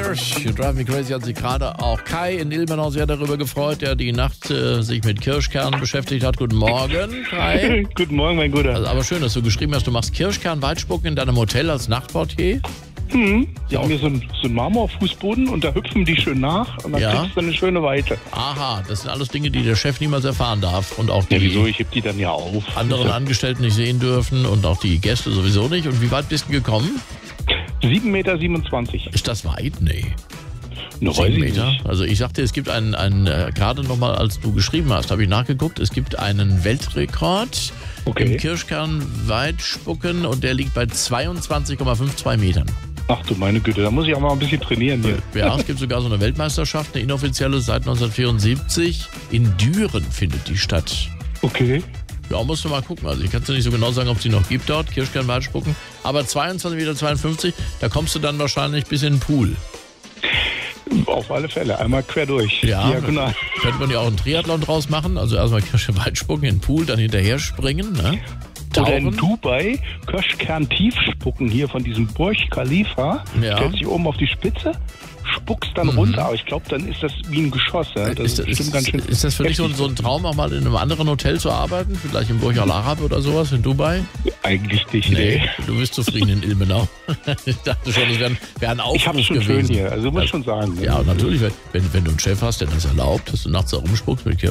Kirsch. You Drive Me Crazy hat sich gerade auch Kai in Ilmenau sehr darüber gefreut, der die Nacht sich mit Kirschkernen beschäftigt hat. Guten Morgen, Kai. Guten Morgen, mein Guter. Also, aber schön, dass du geschrieben hast, du machst Kirschkern-Weitspucken in deinem Hotel als Nachtportier. Die haben hier so einen Marmorfußboden und da hüpfen die schön nach und dann kriegst du eine schöne Weite. Aha, das sind alles Dinge, die der Chef niemals erfahren darf und auch die Ja, wieso? Ich heb die dann ja auf. anderen Angestellten nicht sehen dürfen und auch die Gäste sowieso nicht. Und wie weit bist du gekommen? 7,27 Meter. Ist das weit? Nee. Nur weiß 10 ich Meter. nicht. Also ich sagte, es gibt gerade nochmal, als du geschrieben hast, habe ich nachgeguckt, es gibt einen Weltrekord im Kirschkern-Weitspucken und der liegt bei 22,52 Metern. Ach du meine Güte, da muss ich auch mal ein bisschen trainieren hier. Ja, es gibt sogar so eine Weltmeisterschaft, eine inoffizielle, seit 1974. In Düren findet die statt. Okay. Ja, musst du mal gucken. Also ich kann dir nicht so genau sagen, ob es die noch gibt dort, Kirschkern-Weitspucken. Aber 22,52 Meter, da kommst du dann wahrscheinlich bis in den Pool. Auf alle Fälle, einmal quer durch. Ja, Diagonal. könnte man ja auch einen Triathlon draus machen. Also erstmal Kirschkern-Weitspucken in den Pool, dann hinterher springen, ne? Oder in Tauchen. Dubai Kirschkern-Tiefspucken hier von diesem Burj Khalifa. Ja. Stellst dich oben auf die Spitze, spuckst dann runter. Aber ich glaube, dann ist das wie ein Geschoss. Ja? Das ist bestimmt ganz schön Ist das für dich so ein Traum, auch mal in einem anderen Hotel zu arbeiten? Vielleicht im Burj Al Arab oder sowas in Dubai? Eigentlich nicht. Nee, du bist zufrieden in Ilmenau. Ich dachte schon, das wäre ein Aufruf Ich hab's schon gewesen. schön hier, also muss schon sagen. Ja, natürlich, wenn du einen Chef hast, der das erlaubt, dass du nachts da rumspuckst mit